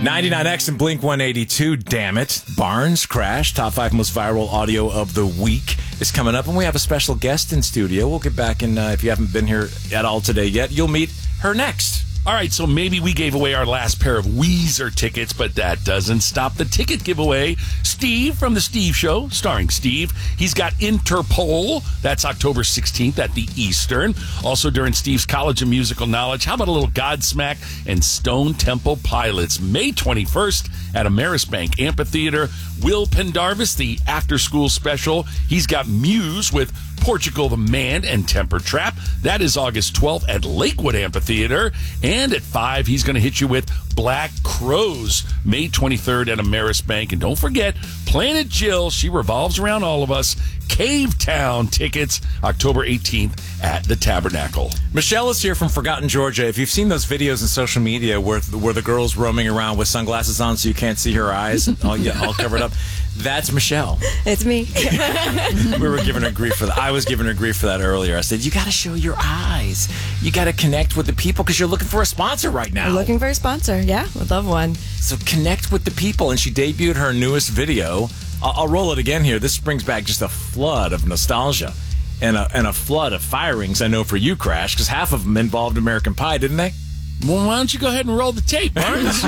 99X and Blink 182, damn it. Barnes, Crash, top 5 most viral audio of the week is coming up, and we have a special guest in studio. We'll get back in, if you haven't been here at all today yet, you'll meet her next. All right, so maybe we gave away our last pair of Weezer tickets, but that doesn't stop the ticket giveaway. Steve from The Steve Show, starring Steve. He's got Interpol. That's October 16th at the Eastern. Also during Steve's College of Musical Knowledge, how about a little Godsmack and Stone Temple Pilots? May 21st at Amerisbank Amphitheater. Will Pendarvis, the after-school special. He's got Muse with Portugal the Man and Temper Trap. That is August 12th at Lakewood Amphitheater. And at 5, he's going to hit you with Black Crows, May 23rd at Amerisbank. And don't forget, Planet Jill, she revolves around all of us. Cave Town tickets, October 18th at the Tabernacle. Michelle is here from Forgotten Georgia. If you've seen those videos on social media where the girl's roaming around with sunglasses on so you can't see her eyes, all covered up, that's Michelle. It's me. We were giving her grief for that. I was giving her grief for that earlier. I said, you got to show your eyes. You got to connect with the people because you're looking for a sponsor right now. I'm looking for a sponsor. Yeah, would love one. So connect with the people. And she debuted her newest video. I'll roll it again here. This brings back just a flood of nostalgia and a flood of firings, I know, for you, Crash, because half of them involved American Pie, didn't they? Well, why don't you go ahead and roll the tape, Barnes?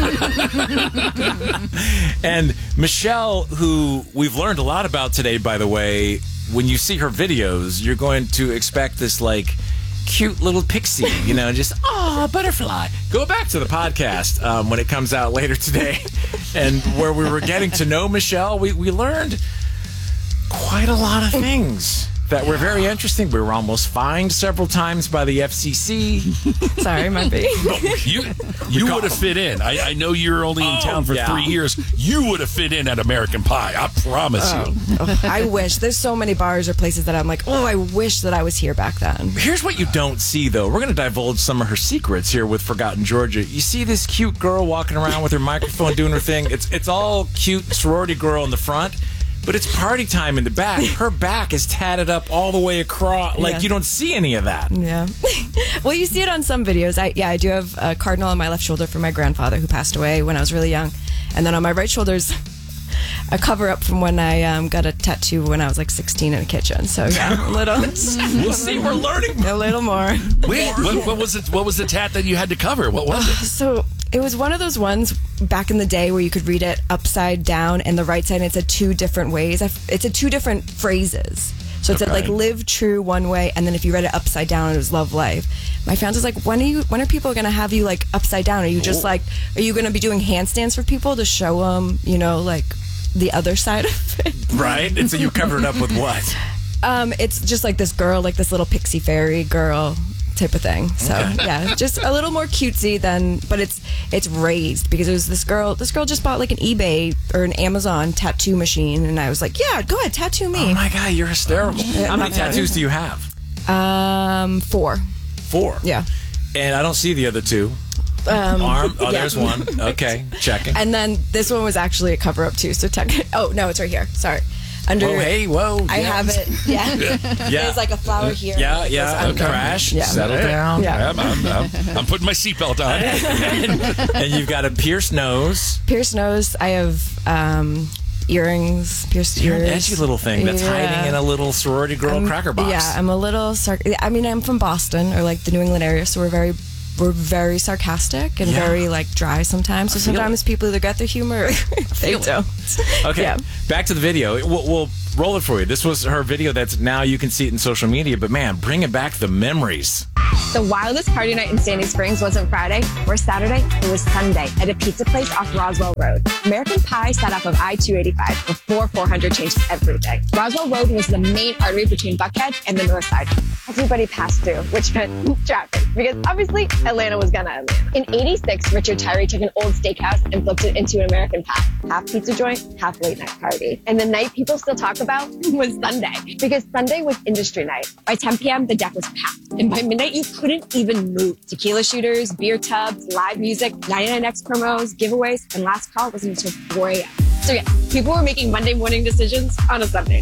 And Michelle, who we've learned a lot about today, by the way, when you see her videos, you're going to expect this, like, cute little pixie, just, butterfly. Go back to the podcast when it comes out later today. And where we were getting to know Michelle, we learned quite a lot of things that were very interesting. We were almost fined several times by the FCC. Sorry, my bad. You would have fit in. I know you're only in town for 3 years. You would have fit in at American Pie. I promise you. I wish. There's so many bars or places that I'm like, I wish that I was here back then. Here's what you don't see, though. We're going to divulge some of her secrets here with Forgotten Georgia. You see this cute girl walking around with her microphone doing her thing. It's all cute sorority girl in the front. But it's party time in the back. Her back is tatted up all the way across. Like, you don't see any of that. Yeah. Well, you see it on some videos. I do have a cardinal on my left shoulder from my grandfather who passed away when I was really young. And then on my right shoulder's a cover-up from when I got a tattoo when I was like 16 in a kitchen. So, yeah, a little. We'll see. We're learning. A little more. Wait, what was it? What was the tat that you had to cover? What was it? So it was one of those ones back in the day where you could read it upside down and the right side, and it's 2 different ways. It's 2 different phrases. So it's like live true one way, and then if you read it upside down, it was love life. My fiance was like, when are people going to have you like upside down? Are you just like, are you going to be doing handstands for people to show them, like the other side of it? Right. And so you covered it up with what? It's just like this girl, like this little pixie fairy girl type of thing. So yeah, just a little more cutesy but it's raised because it was this girl just bought like an eBay or an Amazon tattoo machine, and I was like, yeah, go ahead, tattoo me. Oh my God, you're hysterical. How many tattoos do you have? 4. 4? Yeah. And I don't see the other 2. Arm? Oh, there's one. Okay, checking. And then this one was actually a cover-up too, so oh, no, it's right here. Sorry. Under, whoa. I have it. Yeah. There's like a flower here. Yeah. Crash. Yeah. Settle down. Yeah. I'm putting my seatbelt on. And you've got a pierced nose. Pierced nose. I have earrings, pierced You're ears. an edgy little thing that's hiding in a little sorority girl cracker box. Yeah, I'm a little... I'm from Boston, or like the New England area, so we're very sarcastic and very like dry sometimes. So sometimes people either get the humor or they don't. Okay, back to the video. We'll roll it for you. This was her video that's now you can see it in social media, but man, bringing back the memories. The wildest party night in Sandy Springs wasn't Friday or Saturday, it was Sunday at a pizza place off Roswell Road. American Pie sat off of I-285 before 400 changed everything. Roswell Road was the main artery between Buckhead and the north side. Everybody passed through, which meant traffic, because obviously Atlanta was gonna Atlanta. In '86, Richard Tyree took an old steakhouse and flipped it into an American Pie. Half pizza joint, half late night party. And the night people still talk about was Sunday, because Sunday was industry night. By 10 p.m., the deck was packed. And by midnight, you couldn't even move. Tequila shooters, beer tubs, live music, 99X promos, giveaways, and last call wasn't until 4 a.m. So yeah, people were making Monday morning decisions on a Sunday night.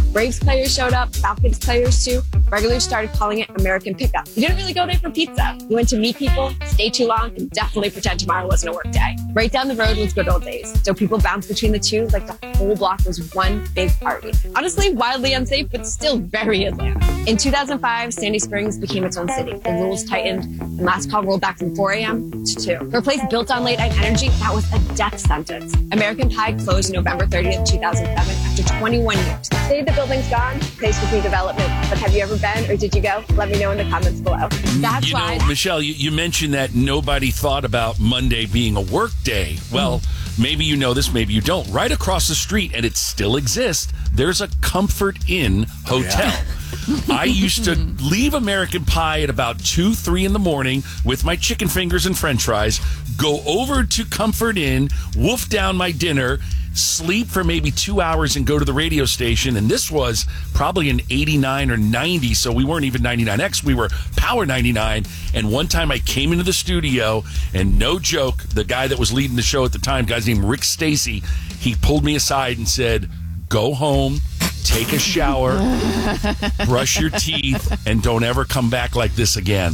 Braves players showed up, Falcons players too. Regulars started calling it American Pickup. You didn't really go there for pizza. You went to meet people, stay too long, and definitely pretend tomorrow wasn't a work day. Right down the road was Good Old Days. So people bounced between the two like the whole block was one big party. Honestly, wildly unsafe, but still very Atlanta. In 2005, Sandy Springs became its own city. The rules tightened, and last call rolled back from 4 a.m. to 2. For a place built on late night energy, that was a death sentence. American Pie closed November 30th, 2007 after 21 years. Today the building's gone, place with new development. But have you ever been or did you go? Let me know in the comments below. That's why. Michelle, you mentioned that nobody thought about Monday being a work day. Well, maybe you know this, maybe you don't. Right across the street, and it still exists, there's a Comfort Inn hotel. I used to leave American Pie at about 2, 3 in the morning with my chicken fingers and french fries, go over to Comfort Inn, wolf down my dinner, sleep for maybe 2 hours and go to the radio station. And this was probably in 89 or 90, so we weren't even 99X, we were Power 99. And one time I came into the studio, and no joke, the guy that was leading the show at the time, guy's named Rick Stacy, he pulled me aside and said, go home, take a shower, brush your teeth, and don't ever come back like this again.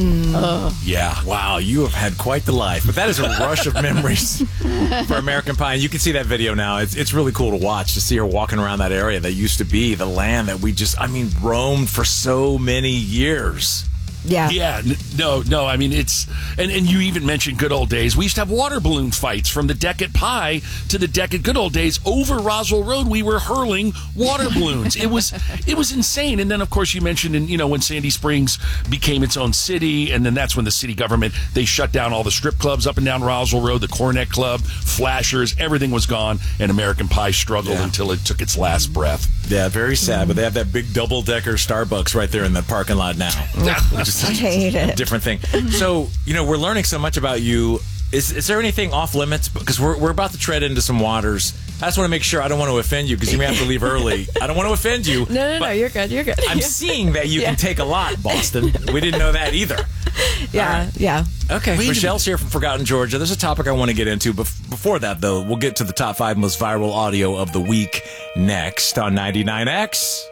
Yeah, wow, you have had quite the life. But that is a rush of memories for American Pie. And you can see that video now. It's really cool to watch, to see her walking around that area that used to be the land that we just, roamed for so many years. Yeah. Yeah. No. I mean, it's and you even mentioned Good Old Days. We used to have water balloon fights from the deck at Pie to the deck at Good Old Days over Roswell Road. We were hurling water balloons. It was insane. And then, of course, you mentioned, when Sandy Springs became its own city, and then that's when the city government, they shut down all the strip clubs up and down Roswell Road, the Cornet Club, Flashers, everything was gone, and American Pie struggled until it took its last breath. Yeah, very sad. But they have that big double-decker Starbucks right there in the parking lot now. I hate it. Different thing. So, we're learning so much about you. Is there anything off limits? Because we're about to tread into some waters. I just want to make sure I don't want to offend you because you may have to leave early. I don't want to offend you. No, you're good. You're good. I'm seeing that you can take a lot, Boston. We didn't know that either. Yeah, right. yeah. Okay, Michelle's here from Forgotten Georgia. There's a topic I want to get into. But before that, though, we'll get to the top 5 most viral audio of the week next on 99X.